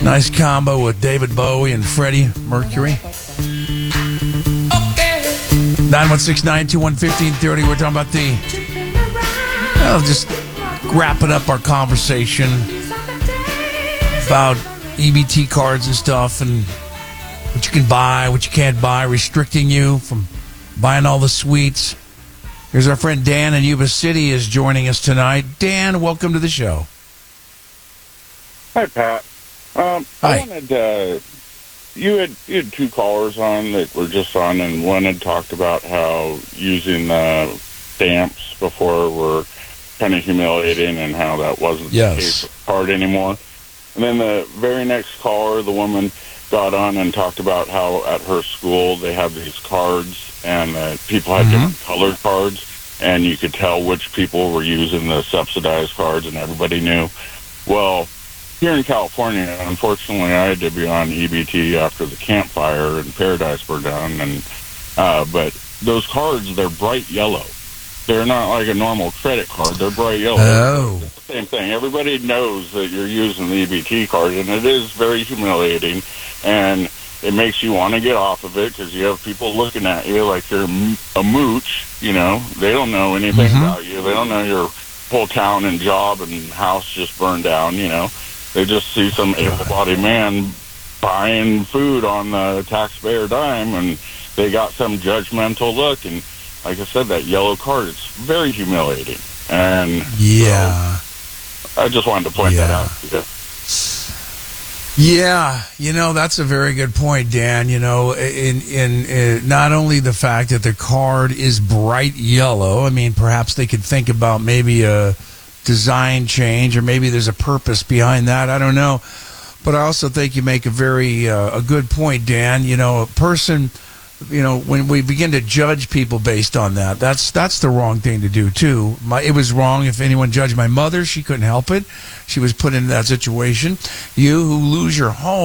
Nice combo with David Bowie and Freddie Mercury. 916-921-1530. We're talking about just wrapping up our conversation about EBT cards and stuff and what you can buy, what you can't buy, restricting you from buying all the sweets. Here's our friend Dan in Yuba City is joining us tonight. Dan, welcome to the show. Hi, Pat. Hi. I wanted you had two callers on that were just on, and one had talked about how using stamps before were kind of humiliating and how that wasn't the case with the card anymore. And then the very next caller, the woman got on and talked about how at her school they have these cards, and people had different colored cards, and you could tell which people were using the subsidized cards, and everybody knew. Well, here in California, unfortunately, I had to be on EBT after the campfire in Paradise burned down, and but those cards, they're bright yellow. They're not like a normal credit card. They're bright yellow. Oh. It's the same thing. Everybody knows that you're using the EBT card, and it is very humiliating, and it makes you want to get off of it because you have people looking at you like you're a mooch, you know. They don't know anything about you. They don't know your whole town and job and house just burned down, you know. They just see some able-bodied man buying food on the taxpayer dime, and they got some judgmental look. And like I said, that yellow card, it's very humiliating. And so I just wanted to point that out to you. Yeah, that's a very good point, Dan. In not only the fact that the card is bright yellow, I mean, perhaps they could think about maybe a design change, or maybe there's a purpose behind that. I don't know. But I also think you make a very a good point, Dan. A person, when we begin to judge people based on that, that's the wrong thing to do, too. It was wrong if anyone judged my mother. She couldn't help it. She was put in that situation. You who lose your home